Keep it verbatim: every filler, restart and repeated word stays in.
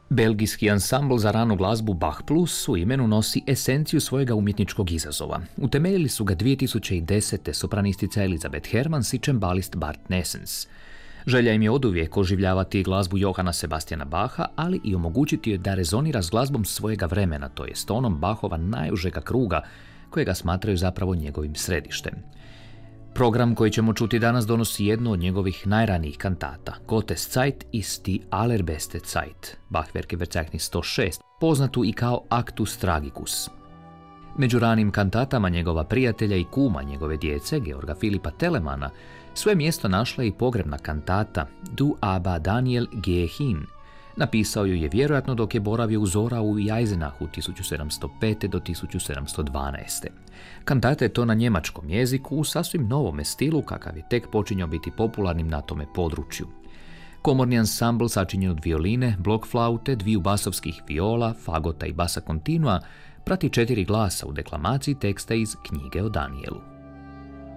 Belgijski ansambl za ranu glazbu Bach Plus u imenu nosi esenciju svojega umjetničkog izazova. Utemeljili su ga dvije tisuće desete sopranistica Elizabeth Hermans i čembalist Bart Nessens. Želja im je oduvijek oživljavati glazbu Johana Sebastiana Bacha, ali i omogućiti joj da rezonira s glazbom svojega vremena, to jest onom Bachova najužega kruga, kojega smatraju zapravo njegovim središtem. Program koji ćemo čuti danas donosi jednu od njegovih najranijih kantata, Gottes Zeit ist die allerbeste Zeit, Bachwerke Verzeichnis sto šest, poznatu i kao Actus Tragicus. Među ranim kantatama njegova prijatelja i kuma njegove djece, Georga Filipa Telemana, svoje mjesto našla i pogrebna kantata Du aber Daniel geh hin. Napisao ju je vjerojatno dok je boravio u Zorau i Eisenachu tisuću sedamsto pete do tisuću sedamsto dvanaeste. Kantata je to na njemačkom jeziku u sasvim novome stilu kakav je tek počinjao biti popularnim na tome području. Komorni ansambl sačinjen od violine, blok flaute, dviju basovskih viola, fagota i basa kontinua prati četiri glasa u deklamaciji teksta iz knjige o Danielu.